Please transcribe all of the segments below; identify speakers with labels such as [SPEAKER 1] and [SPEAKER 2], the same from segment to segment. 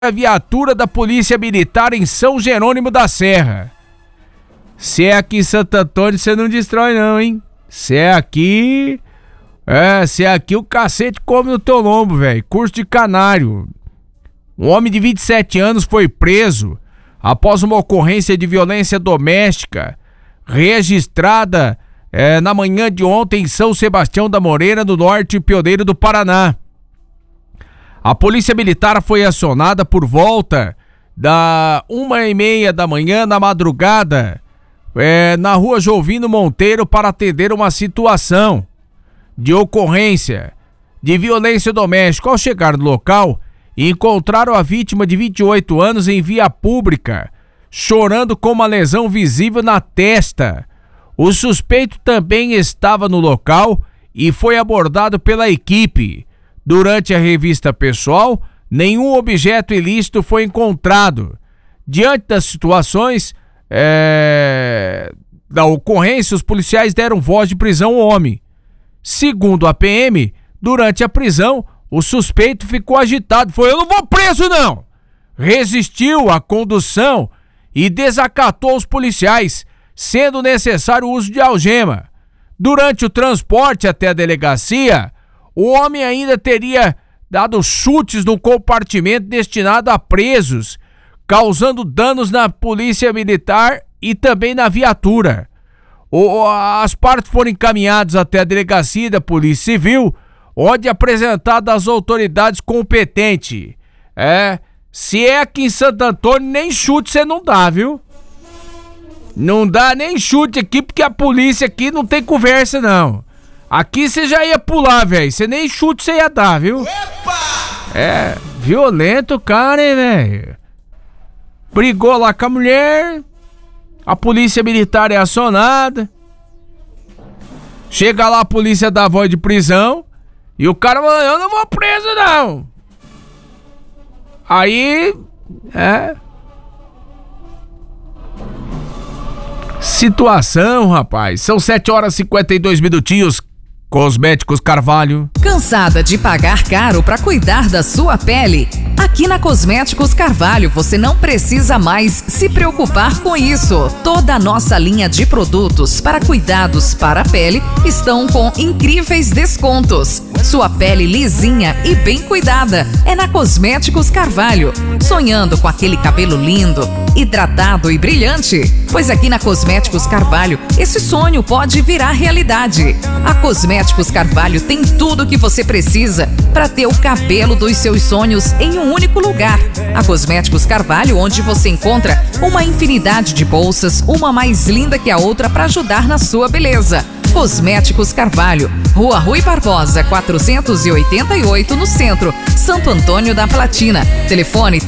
[SPEAKER 1] a viatura da Polícia Militar em São Jerônimo da Serra. Se é aqui em Santo Antônio, você não destrói não, hein? Se é aqui o cacete come no teu lombo, velho. Curso de canário. Um homem de 27 anos foi preso após uma ocorrência de violência doméstica registrada na manhã de ontem em São Sebastião da Moreira, no norte pioneiro do Paraná. A Polícia Militar foi acionada por volta da 1h30 da manhã na madrugada, na rua Jovino Monteiro, para atender uma situação de ocorrência de violência doméstica. Ao chegar no local, encontraram a vítima de 28 anos em via pública, chorando com uma lesão visível na testa. O suspeito também estava no local e foi abordado pela equipe. Durante a revista pessoal, nenhum objeto ilícito foi encontrado. Diante das situações da ocorrência, os policiais deram voz de prisão ao homem. Segundo a PM, durante a prisão, o suspeito ficou agitado. Eu não vou preso, não! Resistiu à condução e desacatou os policiais, sendo necessário o uso de algema. Durante o transporte até a delegacia, o homem ainda teria dado chutes no compartimento destinado a presos, causando danos na Polícia Militar e também na viatura. As partes foram encaminhadas até a delegacia da Polícia Civil, onde apresentadas às autoridades competentes. Se é aqui em Santo Antônio, nem chute você não dá, viu? Não dá nem chute aqui, porque a polícia aqui não tem conversa, não. Aqui você já ia pular, velho. Você nem chute você ia dar, viu? Epa! Violento o cara, hein, velho? Brigou lá com a mulher. A Polícia Militar é acionada. Chega lá a polícia dá voz de prisão. E o cara falou, eu não vou preso, não. Aí, situação, rapaz. São 7h52. Cosméticos Carvalho.
[SPEAKER 2] Cansada de pagar caro para cuidar da sua pele? Aqui na Cosméticos Carvalho você não precisa mais se preocupar com isso. Toda a nossa linha de produtos para cuidados para a pele estão com incríveis descontos. Sua pele lisinha e bem cuidada é na Cosméticos Carvalho. Sonhando com aquele cabelo lindo, hidratado e brilhante? Pois aqui na Cosméticos Carvalho esse sonho pode virar realidade. A Cosméticos Carvalho tem tudo o que você precisa para ter o cabelo dos seus sonhos em um único lugar. A Cosméticos Carvalho, onde você encontra uma infinidade de bolsas, uma mais linda que a outra para ajudar na sua beleza. Cosméticos Carvalho, Rua Rui Barbosa, 488, no centro, Santo Antônio da Platina. Telefone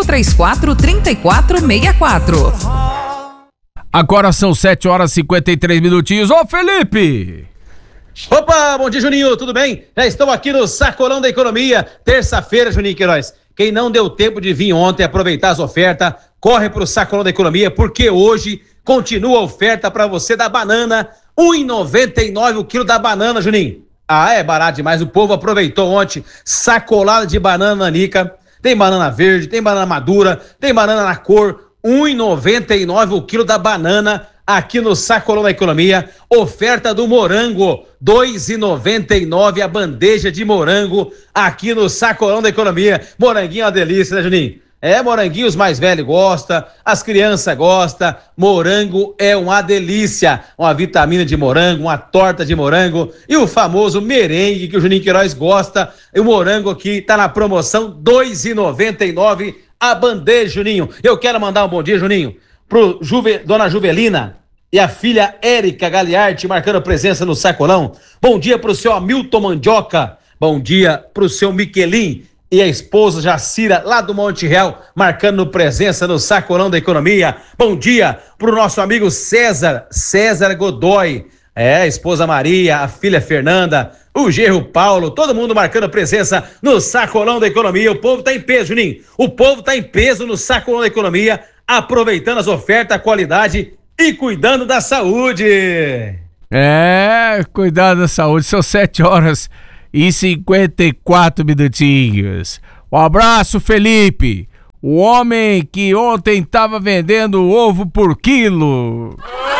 [SPEAKER 2] 3534-3464.
[SPEAKER 1] Agora são 7h53. Ô, Felipe!
[SPEAKER 3] Opa, bom dia, Juninho, tudo bem? Já estou aqui no Sacolão da Economia, terça-feira, Juninho Queiroz. Quem não deu tempo de vir ontem aproveitar as ofertas, corre pro Sacolão da Economia, porque hoje continua a oferta para você da banana, R$1,99 o quilo da banana, Juninho. É barato demais, o povo aproveitou ontem, sacolada de banana nanica, tem banana verde, tem banana madura, tem banana na cor, R$1,99 o quilo da banana, aqui no Sacolão da Economia. Oferta do morango, R$2,99 a bandeja de morango, aqui no Sacolão da Economia. Moranguinho é uma delícia, né, Juninho? Moranguinho os mais velhos gostam, as crianças gostam, morango é uma delícia, uma vitamina de morango, uma torta de morango e o famoso merengue que o Juninho Queiroz gosta. E o morango aqui tá na promoção, R$2,99 a bandeja, Juninho. Eu quero mandar um bom dia, Juninho, pro Dona Juvelina e a filha Érica Galiarte marcando presença no Sacolão. Bom dia pro seu Hamilton Mandioca, bom dia pro seu Miquelin e a esposa Jacira, lá do Monte Real, marcando presença no Sacolão da Economia. Bom dia pro nosso amigo César Godoy, a esposa Maria, a filha Fernanda, o genro Paulo, todo mundo marcando presença no Sacolão da Economia. O povo tá em peso, Juninho. O povo tá em peso no Sacolão da Economia, aproveitando as ofertas, a qualidade e cuidando da saúde.
[SPEAKER 1] Cuidado da saúde. São 7h54. Um abraço, Felipe. o homem que ontem estava vendendo ovo por quilo.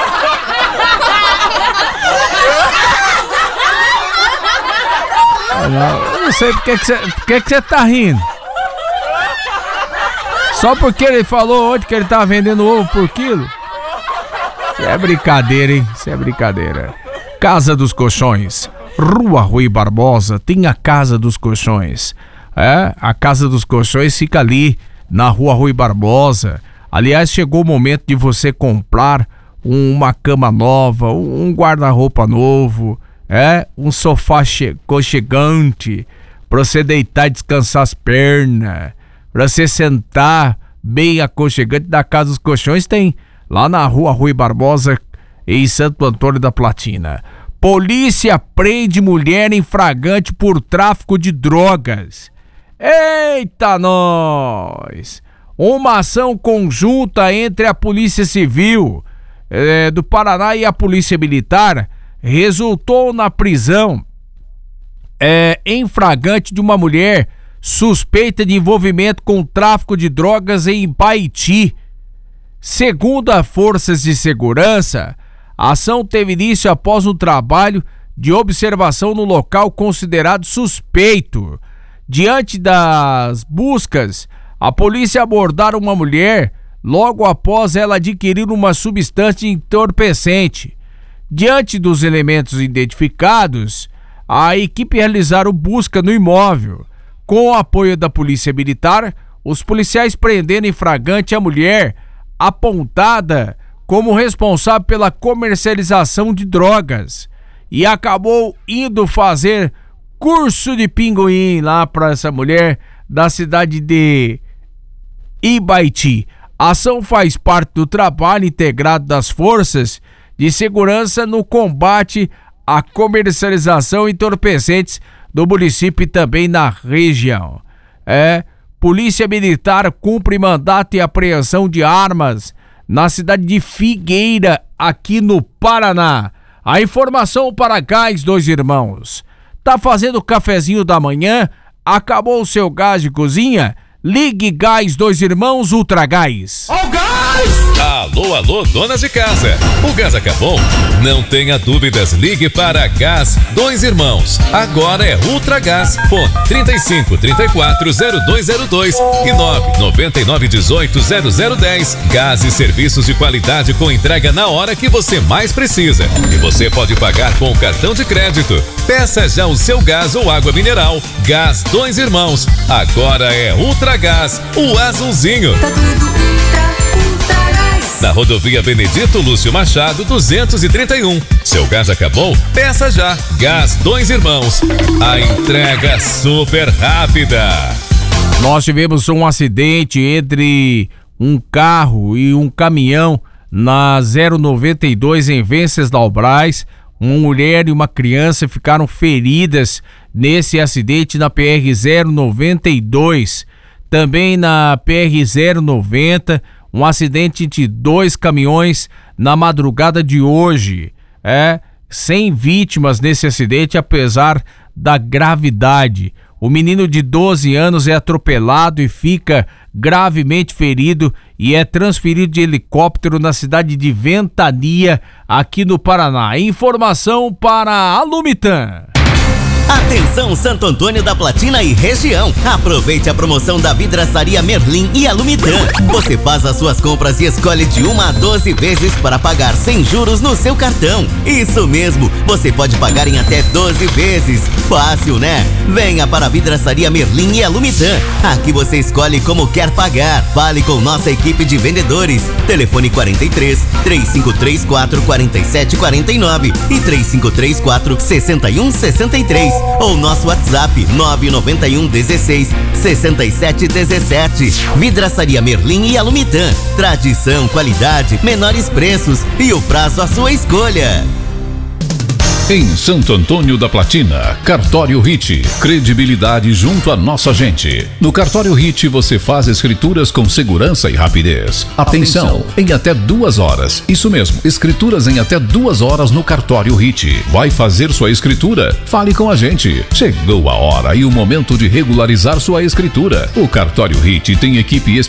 [SPEAKER 1] Eu não sei por que você tá rindo. Só porque ele falou ontem que ele tava vendendo ovo por quilo? Isso é brincadeira, hein? Isso é brincadeira. Casa dos Colchões, Rua Rui Barbosa, tem a Casa dos Colchões. A Casa dos Colchões fica ali na Rua Rui Barbosa. Aliás, chegou o momento de você comprar uma cama nova, um guarda-roupa novo, um sofá aconchegante, pra você deitar e descansar as pernas, pra você sentar bem aconchegante. Da Casa dos Colchões tem lá na Rua Rui Barbosa, em Santo Antônio da Platina. Polícia prende mulher em flagrante por tráfico de drogas. Eita nós! Uma ação conjunta entre a Polícia Civil do Paraná e a Polícia Militar resultou na prisão em flagrante de uma mulher suspeita de envolvimento com tráfico de drogas em Baiti. Segundo as forças de segurança, a ação teve início após um trabalho de observação no local considerado suspeito. Diante das buscas, a polícia abordaram uma mulher logo após ela adquirir uma substância entorpecente. Diante dos elementos identificados, a equipe realizaram busca no imóvel. Com o apoio da Polícia Militar, os policiais prenderam em flagrante a mulher apontada como responsável pela comercialização de drogas e acabou indo fazer curso de pinguim lá para essa mulher da cidade de Ibaiti. A ação faz parte do trabalho integrado das forças de segurança no combate à comercialização de entorpecentes do município e também na região. Polícia Militar cumpre mandato de apreensão de armas na cidade de Figueira, aqui no Paraná. A informação para Gás Dois Irmãos. Tá fazendo o cafezinho da manhã? Acabou o seu gás de cozinha? Ligue Gás Dois Irmãos Ultra Gás.
[SPEAKER 4] Ó o gás! Alô, donas de casa. O gás acabou? Não tenha dúvidas, ligue para Gás Dois Irmãos. Agora é Ultra Gás. Fone 35340202 e 999180010. Gás e serviços de qualidade com entrega na hora que você mais precisa. E você pode pagar com o cartão de crédito. Peça já o seu gás ou água mineral. Gás Dois Irmãos. Agora é Ultra Gás, o azulzinho.
[SPEAKER 5] Tá tudo Ultra Gás.
[SPEAKER 4] Na rodovia Benedito Lúcio Machado 231. Seu gás acabou? Peça já. Gás Dois Irmãos. A entrega super rápida.
[SPEAKER 1] Nós tivemos um acidente entre um carro e um caminhão na 092 em Venceslau-Braz. Uma mulher e uma criança ficaram feridas nesse acidente na PR-092. Também na PR-090, um acidente entre dois caminhões na madrugada de hoje. Sem vítimas nesse acidente, apesar da gravidade. O menino de 12 anos é atropelado e fica gravemente ferido e é transferido de helicóptero na cidade de Ventania, aqui no Paraná. Informação para a Lumitan.
[SPEAKER 6] Atenção Santo Antônio da Platina e região. Aproveite a promoção da Vidraçaria Merlin e a Lumitan. Você faz as suas compras e escolhe de 1 a 12 vezes para pagar sem juros no seu cartão. Isso mesmo, você pode pagar em até 12 vezes. Fácil, né? Venha para a Vidraçaria Merlin e a Lumitan. Aqui você escolhe como quer pagar. Fale com nossa equipe de vendedores. Telefone 43 3534 4749 e 3534 6163. Ou nosso WhatsApp 991 16 67 17. Vidraçaria Merlin e a Lumitan. Tradição, qualidade, menores preços e o prazo à sua escolha.
[SPEAKER 7] Em Santo Antônio da Platina, Cartório Hit, credibilidade junto à nossa gente. No Cartório Hit você faz escrituras com segurança e rapidez. Atenção, em até 2 horas. Isso mesmo, escrituras em até 2 horas no Cartório Hit. Vai fazer sua escritura? Fale com a gente. Chegou a hora e o momento de regularizar sua escritura. O Cartório Hit tem equipe